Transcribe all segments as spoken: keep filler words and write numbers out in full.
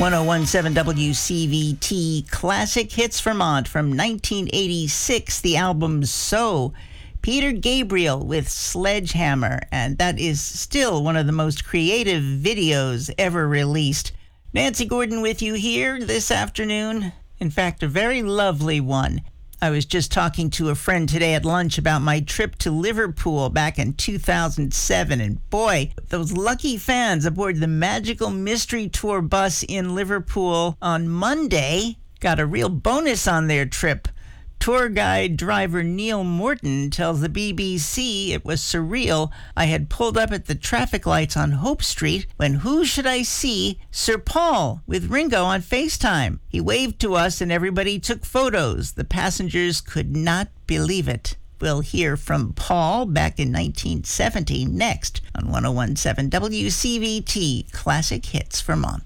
one oh one point seven W C V T Classic Hits Vermont from nineteen eighty-six, the album So. Peter Gabriel with Sledgehammer, and that is still one of the most creative videos ever released. Nancy Gordon with you here this afternoon. In fact, a very lovely one. I was just talking to a friend today at lunch about my trip to Liverpool back in two thousand seven, and boy, those lucky fans aboard the Magical Mystery Tour bus in Liverpool on Monday got a real bonus on their trip. Tour guide driver Neil Morton tells the B B C it was surreal. I had pulled up at the traffic lights on Hope Street when who should I see? Sir Paul with Ringo on FaceTime. He waved to us and everybody took photos. The passengers could not believe it. We'll hear from Paul back in nineteen seventy next on one oh one point seven W C V T Classic Hits Vermont.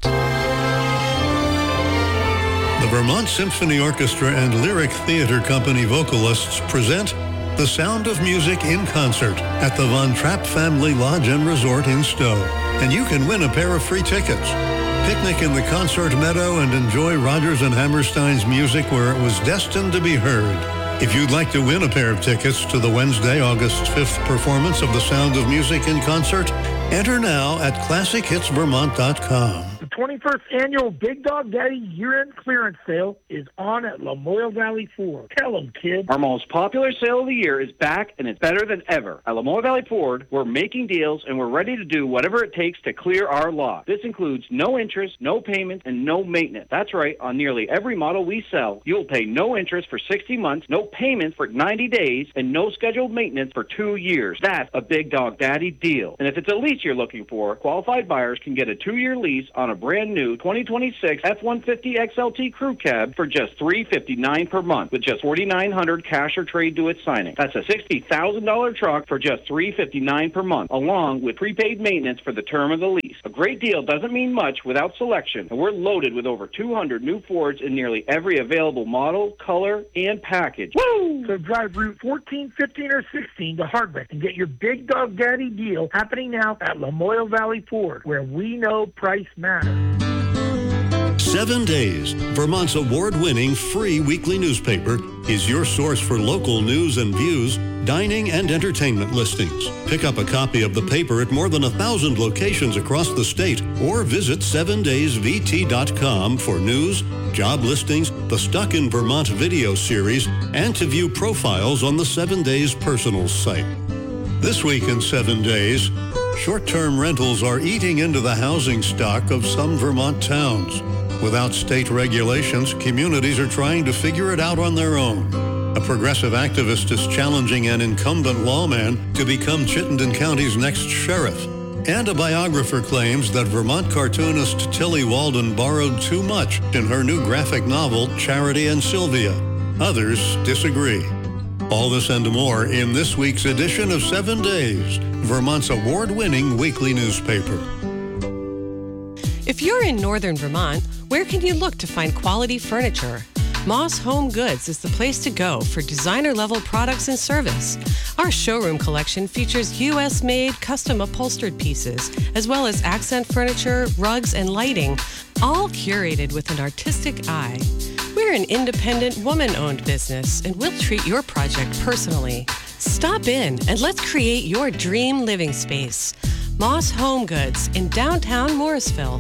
The Vermont Symphony Orchestra and Lyric Theater Company vocalists present The Sound of Music in Concert at the Von Trapp Family Lodge and Resort in Stowe. And you can win a pair of free tickets. Picnic in the concert meadow and enjoy Rodgers and Hammerstein's music where it was destined to be heard. If you'd like to win a pair of tickets to the Wednesday, August fifth performance of The Sound of Music in Concert, enter now at classic hits vermont dot com. The twenty-first annual Big Dog Daddy year-end clearance sale is on at Lamoille Valley Ford. Tell them, kid. Our most popular sale of the year is back, and it's better than ever. At Lamoille Valley Ford, we're making deals, and we're ready to do whatever it takes to clear our lot. This includes no interest, no payments, and no maintenance. That's right, on nearly every model we sell, you'll pay no interest for sixty months, no payments for ninety days, and no scheduled maintenance for two years. That's a Big Dog Daddy deal. And if it's a lease you're looking for, qualified buyers can get a two-year lease on a brand new twenty twenty-six F one fifty X L T crew cab for just three hundred fifty-nine dollars per month with just four thousand nine hundred dollars cash or trade to its signing. That's a sixty thousand dollars truck for just three hundred fifty-nine dollars per month, along with prepaid maintenance for the term of the lease. A great deal doesn't mean much without selection, and we're loaded with over two hundred new Fords in nearly every available model, color, and package. Woo! So drive Route fourteen, fifteen, or sixteen to Hardwick and get your Big Dog Daddy deal happening now at Lamoille Valley Ford, where we know price matters. Seven Days, Vermont's award-winning free weekly newspaper, is your source for local news and views, dining and entertainment listings. Pick up a copy of the paper at more than a thousand locations across the state or visit seven days v t dot com for news, job listings, the Stuck in Vermont video series, and to view profiles on the Seven Days Personals site. This week in Seven Days, short-term rentals are eating into the housing stock of some Vermont towns. Without state regulations, communities are trying to figure it out on their own. A progressive activist is challenging an incumbent lawman to become Chittenden County's next sheriff. And a biographer claims that Vermont cartoonist Tilly Walden borrowed too much in her new graphic novel, Charity and Sylvia. Others disagree. All this and more in this week's edition of Seven Days, Vermont's award-winning weekly newspaper. If you're in northern Vermont, where can you look to find quality furniture? Moss Home Goods is the place to go for designer-level products and service. Our showroom collection features U S-made, custom upholstered pieces, as well as accent furniture, rugs, and lighting, all curated with an artistic eye. We're an independent, woman-owned business, and we'll treat your project personally. Stop in and let's create your dream living space. Moss Home Goods in downtown Morrisville.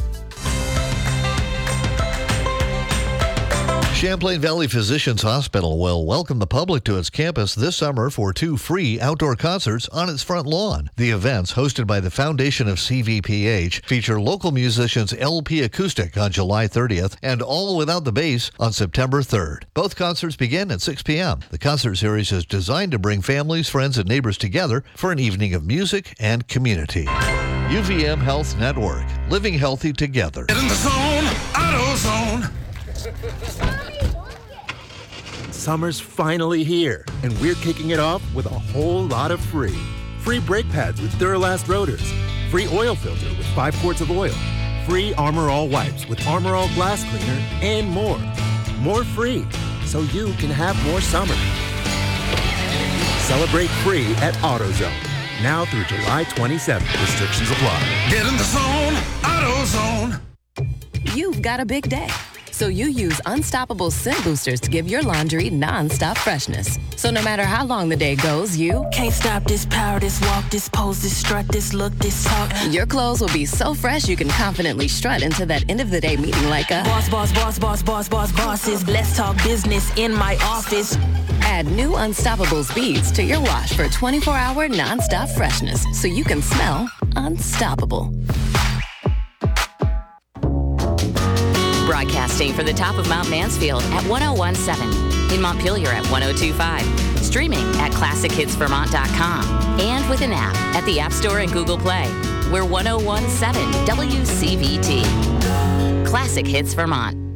Champlain Valley Physicians Hospital will welcome the public to its campus this summer for two free outdoor concerts on its front lawn. The events, hosted by the Foundation of C V P H, feature local musicians L P Acoustic on July thirtieth and All Without the Bass on September third. Both concerts begin at six p.m. The concert series is designed to bring families, friends, and neighbors together for an evening of music and community. U V M Health Network, living healthy together. Get in the zone, AutoZone. Summer's finally here, and we're kicking it off with a whole lot of free. Free brake pads with Duralast rotors. Free oil filter with five quarts of oil. Free Armor All wipes with Armor All glass cleaner, and more. More free, so you can have more summer. Celebrate free at AutoZone. Now through July twenty-seventh. Restrictions apply. Get in the zone, AutoZone. you've got a big day. So you use Unstoppable Scent Boosters to give your laundry non-stop freshness. So no matter how long the day goes, you can't stop this power, this walk, this pose, this strut, this look, this talk. Your clothes will be so fresh you can confidently strut into that end of the day meeting like a boss, boss, boss, boss, boss, boss, bosses. Let's talk business in my office. Add new Unstoppables beads to your wash for twenty-four hour non-stop freshness so you can smell unstoppable. Broadcasting for the top of Mount Mansfield at one oh one point seven, in Montpelier at one oh two point five, streaming at classic hits vermont dot com, and with an app at the App Store and Google Play. We're one oh one point seven W C V T. Classic Hits Vermont.